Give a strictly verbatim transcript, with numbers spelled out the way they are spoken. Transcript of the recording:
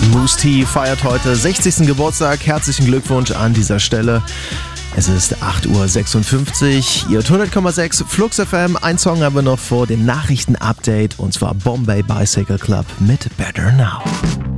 Mousse T feiert heute sechzigsten Geburtstag. Herzlichen Glückwunsch an dieser Stelle. Es ist acht Uhr sechsundfünfzig. Ihr hört hundert Komma sechs Flux F M. Ein Song haben wir noch vor dem Nachrichten-Update, und zwar Bombay Bicycle Club mit Better Now.